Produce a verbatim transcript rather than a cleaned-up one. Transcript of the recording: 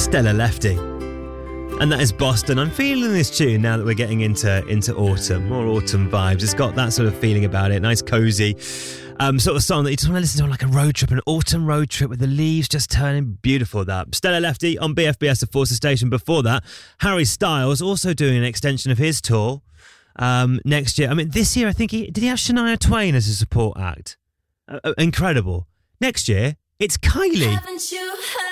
Stella Lefty. And that is Boston. I'm feeling this tune now that we're getting into into autumn, more autumn vibes. It's got that sort of feeling about it, nice cosy um, sort of song that you just want to listen to on like a road trip, an autumn road trip with the leaves just turning. Beautiful, that. Stella Lefty on B F B S at Forster Station. Before that, Harry Styles also doing an extension of his tour um, next year. I mean, this year I think he did he have Shania Twain as a support act? Uh, uh, incredible. Next year it's Kylie. Haven't you heard?